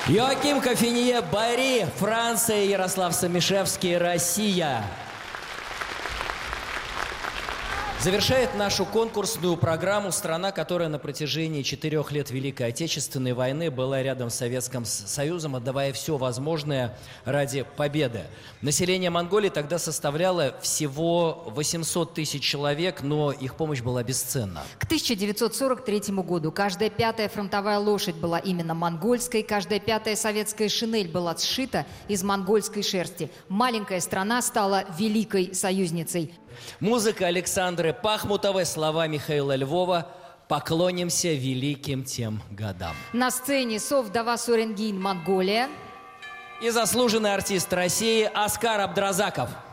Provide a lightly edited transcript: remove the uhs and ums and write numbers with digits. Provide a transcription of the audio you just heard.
Йоаким Кофинье, Бари, Франция, Ярослав Самишевский, Россия. Завершает нашу конкурсную программу страна, которая на протяжении 4 лет Великой Отечественной войны была рядом с Советским Союзом, отдавая все возможное ради победы. Население Монголии тогда составляло всего 800 тысяч человек, но их помощь была бесценна. К 1943 году каждая 5-я фронтовая лошадь была именно монгольской, каждая 5-я советская шинель была сшита из монгольской шерсти. Маленькая страна стала великой союзницей. Музыка Александры Пахмутовой, слова Михаила Львова. Поклонимся великим тем годам. На сцене Совдава Суренгин, Монголия. И заслуженный артист России Оскар Абдразаков.